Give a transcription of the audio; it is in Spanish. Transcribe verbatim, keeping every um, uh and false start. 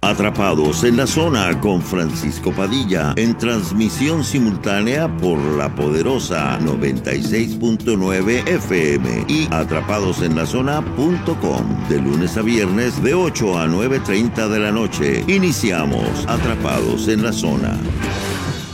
Atrapados en la Zona con Francisco Padilla, en transmisión simultánea por la poderosa noventa y seis punto nueve F M y atrapados en la zona punto com, de lunes a viernes de ocho a nueve treinta de la noche. Iniciamos Atrapados en la Zona.